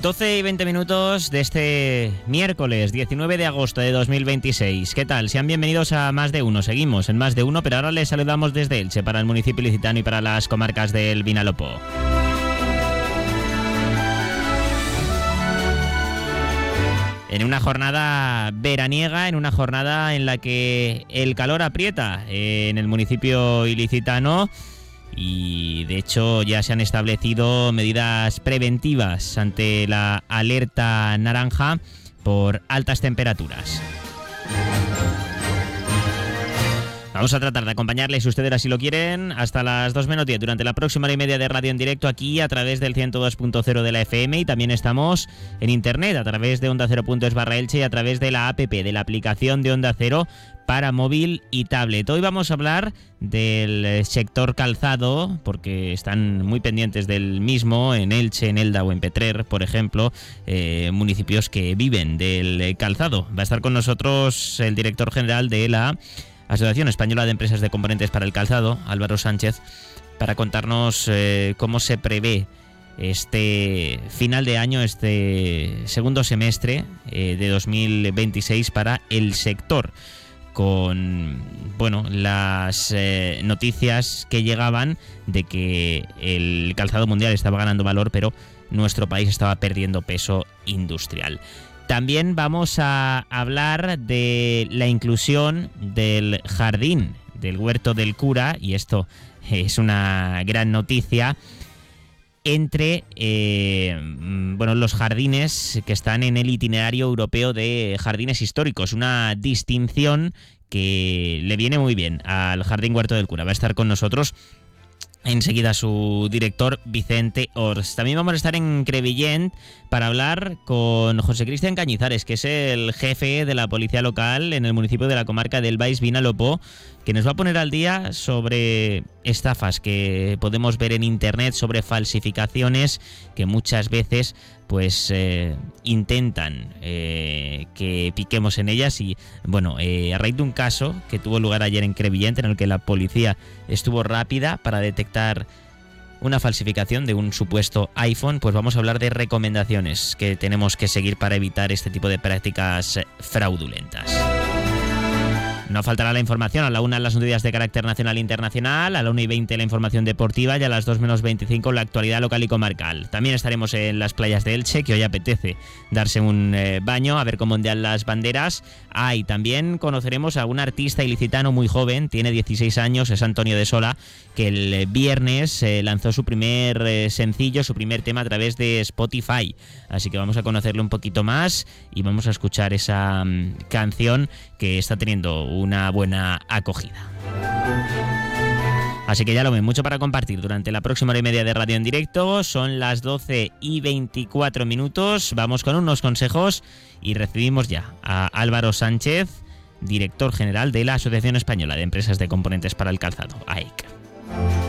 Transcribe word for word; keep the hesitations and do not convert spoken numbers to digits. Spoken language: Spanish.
doce y veinte minutos de este miércoles diecinueve de agosto de dos mil veintiséis. ¿Qué tal? Sean bienvenidos a Más de Uno. Seguimos en Más de Uno, pero ahora les saludamos desde Elche para el municipio ilicitano y para las comarcas del Vinalopó. En una jornada veraniega, en una jornada en la que el calor aprieta en el municipio ilicitano. Y de hecho ya se han establecido medidas preventivas ante la alerta naranja por altas temperaturas. Vamos a tratar de acompañarles, si ustedes así lo quieren, hasta las dos menos diez durante la próxima hora y media de radio en directo aquí a través del ciento dos punto cero de la F M, y también estamos en internet a través de onda cero punto es barra Elche y a través de la app, de la aplicación de Onda Cero para móvil y tablet. Hoy vamos a hablar del sector calzado, porque están muy pendientes del mismo en Elche, en Elda o en Petrer, por ejemplo, eh, municipios que viven del calzado. Va a estar con nosotros el director general de la Asociación Española de Empresas de Componentes para el Calzado, Álvaro Sánchez, para contarnos eh, cómo se prevé este final de año, este segundo semestre eh, de dos mil veintiséis para el sector, con bueno las eh, noticias que llegaban de que el calzado mundial estaba ganando valor, pero nuestro país estaba perdiendo peso industrial. También vamos a hablar de la inclusión del jardín del Huerto del Cura, y esto es una gran noticia, entre eh, bueno, los jardines que están en el itinerario europeo de jardines históricos, una distinción que le viene muy bien al Jardín Huerto del Cura. Va a estar con nosotros enseguida su director, Vicente Ors. También vamos a estar en Crevillent para hablar con José Cristian Cañizares, que es el jefe de la policía local en el municipio de la comarca del Baix Vinalopó, que nos va a poner al día sobre estafas que podemos ver en internet, sobre falsificaciones que muchas veces pues eh, intentan eh, que piquemos en ellas. Y bueno, eh, a raíz de un caso que tuvo lugar ayer en Crevillent, en el que la policía estuvo rápida para detectar una falsificación de un supuesto iPhone, pues vamos a hablar de recomendaciones que tenemos que seguir para evitar este tipo de prácticas fraudulentas. No faltará la información. A la una las noticias de carácter nacional e internacional, a la una y veinte la información deportiva y a las dos menos veinticinco la actualidad local y comarcal. También estaremos en las playas de Elche, que hoy apetece darse un eh, baño, a ver cómo ondean las banderas. Ah, y también conoceremos a un artista ilicitano muy joven, tiene dieciséis años, es Antonio de Sola, que el viernes eh, lanzó su primer eh, sencillo, su primer tema a través de Spotify. Así que vamos a conocerlo un poquito más y vamos a escuchar esa um, canción que está teniendo una buena acogida. Así que ya lo ven, mucho para compartir durante la próxima hora y media de radio en directo. Son las doce y veinticuatro minutos. Vamos con unos consejos y recibimos ya a Álvaro Sánchez, director general de la Asociación Española de Empresas de Componentes para el Calzado, A E C.